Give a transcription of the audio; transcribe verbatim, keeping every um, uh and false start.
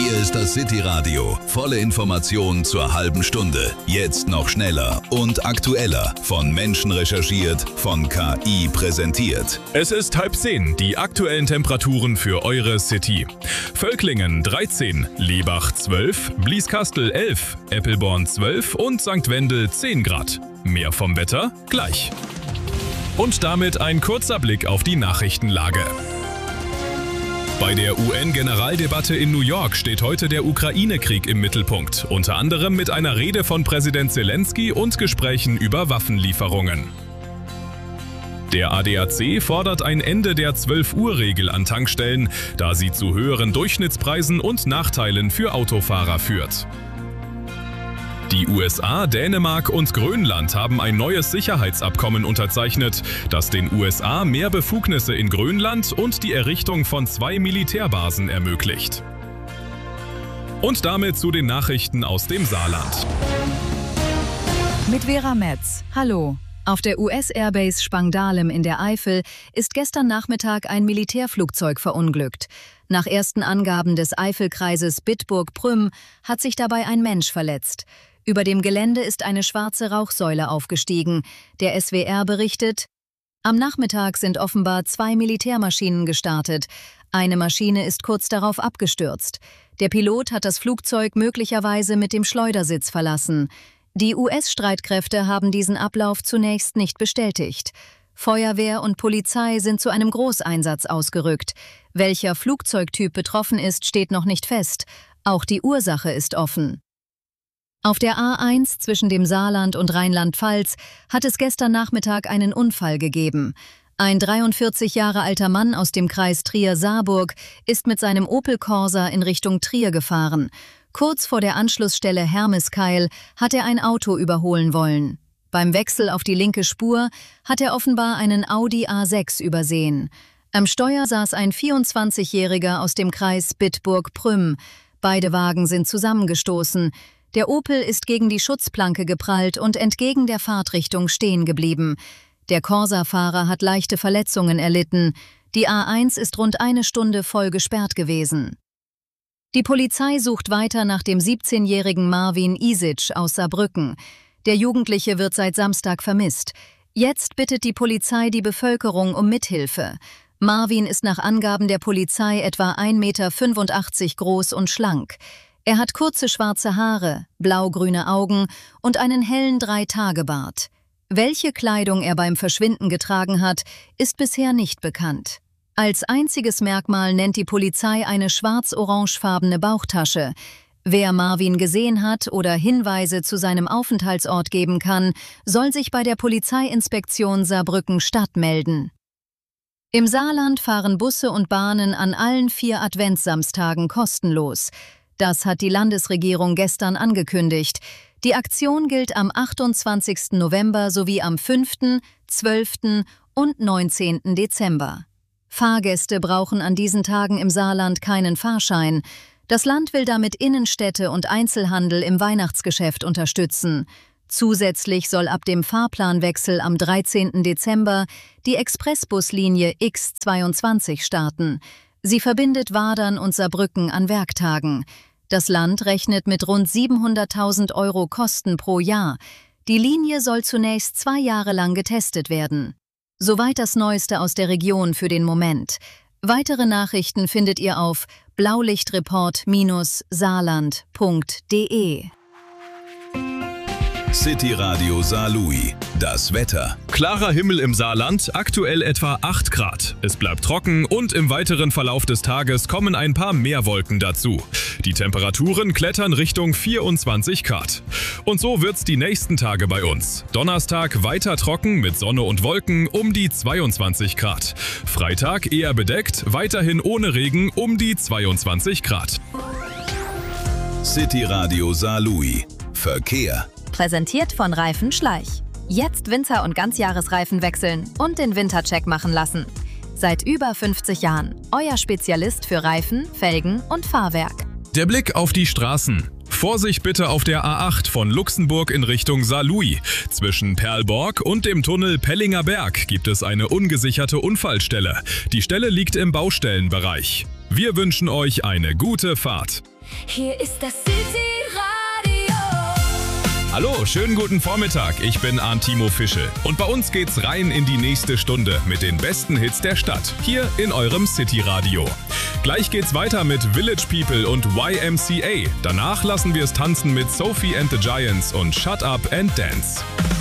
Hier ist das City Radio. Volle Informationen zur halben Stunde. Jetzt noch schneller und aktueller. Von Menschen recherchiert, von K I präsentiert. Es ist halb zehn, die aktuellen Temperaturen für eure City. Völklingen dreizehn, Lebach zwölf, Blieskastel elf, Eppelborn zwölf und Sankt Wendel zehn Grad. Mehr vom Wetter gleich. Und damit ein kurzer Blick auf die Nachrichtenlage. Bei der U N-Generaldebatte in New York steht heute der Ukraine-Krieg im Mittelpunkt, unter anderem mit einer Rede von Präsident Zelensky und Gesprächen über Waffenlieferungen. Der A D A C fordert ein Ende der zwölf-Uhr-Regel an Tankstellen, da sie zu höheren Durchschnittspreisen und Nachteilen für Autofahrer führt. Die U S A, Dänemark und Grönland haben ein neues Sicherheitsabkommen unterzeichnet, das den U S A mehr Befugnisse in Grönland und die Errichtung von zwei Militärbasen ermöglicht. Und damit zu den Nachrichten aus dem Saarland. Mit Vera Metz. Hallo. Auf der U S-Airbase Spangdahlem in der Eifel ist gestern Nachmittag ein Militärflugzeug verunglückt. Nach ersten Angaben des Eifelkreises Bitburg-Prüm hat sich dabei ein Mensch verletzt. Über dem Gelände ist eine schwarze Rauchsäule aufgestiegen. Der S W R berichtet, am Nachmittag sind offenbar zwei Militärmaschinen gestartet. Eine Maschine ist kurz darauf abgestürzt. Der Pilot hat das Flugzeug möglicherweise mit dem Schleudersitz verlassen. Die U S-Streitkräfte haben diesen Ablauf zunächst nicht bestätigt. Feuerwehr und Polizei sind zu einem Großeinsatz ausgerückt. Welcher Flugzeugtyp betroffen ist, steht noch nicht fest. Auch die Ursache ist offen. Auf der A eins zwischen dem Saarland und Rheinland-Pfalz hat es gestern Nachmittag einen Unfall gegeben. Ein dreiundvierzig Jahre alter Mann aus dem Kreis Trier-Saarburg ist mit seinem Opel Corsa in Richtung Trier gefahren. Kurz vor der Anschlussstelle Hermeskeil hat er ein Auto überholen wollen. Beim Wechsel auf die linke Spur hat er offenbar einen Audi A sechs übersehen. Am Steuer saß ein vierundzwanzigjähriger aus dem Kreis Bitburg-Prüm. Beide Wagen sind zusammengestoßen. Der Opel ist gegen die Schutzplanke geprallt und entgegen der Fahrtrichtung stehen geblieben. Der Corsa-Fahrer hat leichte Verletzungen erlitten. Die A eins ist rund eine Stunde voll gesperrt gewesen. Die Polizei sucht weiter nach dem siebzehnjährigen Marvin Isic aus Saarbrücken. Der Jugendliche wird seit Samstag vermisst. Jetzt bittet die Polizei die Bevölkerung um Mithilfe. Marvin ist nach Angaben der Polizei etwa ein Meter fünfundachtzig groß und schlank. Er hat kurze schwarze Haare, blau-grüne Augen und einen hellen Drei-Tage-Bart. Welche Kleidung er beim Verschwinden getragen hat, ist bisher nicht bekannt. Als einziges Merkmal nennt die Polizei eine schwarz-orangefarbene Bauchtasche. Wer Marvin gesehen hat oder Hinweise zu seinem Aufenthaltsort geben kann, soll sich bei der Polizeiinspektion Saarbrücken-Stadt melden. Im Saarland fahren Busse und Bahnen an allen vier Adventssamstagen kostenlos. Das hat die Landesregierung gestern angekündigt. Die Aktion gilt am achtundzwanzigsten November sowie am fünften, zwölften und neunzehnten Dezember. Fahrgäste brauchen an diesen Tagen im Saarland keinen Fahrschein. Das Land will damit Innenstädte und Einzelhandel im Weihnachtsgeschäft unterstützen. Zusätzlich soll ab dem Fahrplanwechsel am dreizehnten Dezember die Expressbuslinie X zweiundzwanzig starten. Sie verbindet Wadern und Saarbrücken an Werktagen. Das Land rechnet mit rund siebenhunderttausend Euro Kosten pro Jahr. Die Linie soll zunächst zwei Jahre lang getestet werden. Soweit das Neueste aus der Region für den Moment. Weitere Nachrichten findet ihr auf blaulichtreport Bindestrich saarland Punkt de. City Radio Saarlouis. Das Wetter. Klarer Himmel im Saarland, aktuell etwa acht Grad. Es bleibt trocken und im weiteren Verlauf des Tages kommen ein paar mehr Wolken dazu. Die Temperaturen klettern Richtung vierundzwanzig Grad. Und so wird's die nächsten Tage bei uns. Donnerstag weiter trocken mit Sonne und Wolken um die zweiundzwanzig Grad. Freitag eher bedeckt, weiterhin ohne Regen um die zweiundzwanzig Grad. City Radio Saarlouis. Verkehr. Präsentiert von Reifen Schleich. Jetzt Winter- und Ganzjahresreifen wechseln und den Wintercheck machen lassen. Seit über fünfzig Jahren euer Spezialist für Reifen, Felgen und Fahrwerk. Der Blick auf die Straßen. Vorsicht bitte auf der A acht von Luxemburg in Richtung Saarlouis. Zwischen Perlborg und dem Tunnel Pellinger Berg gibt es eine ungesicherte Unfallstelle. Die Stelle liegt im Baustellenbereich. Wir wünschen euch eine gute Fahrt. Hier ist das City-Radio. Hallo, schönen guten Vormittag. Ich bin Arndt Timo Fische. Und bei uns geht's rein in die nächste Stunde mit den besten Hits der Stadt. Hier in eurem City-Radio. Gleich geht's weiter mit Village People und Y M C A. Danach lassen wir es tanzen mit Sophie and the Giants und Shut Up and Dance.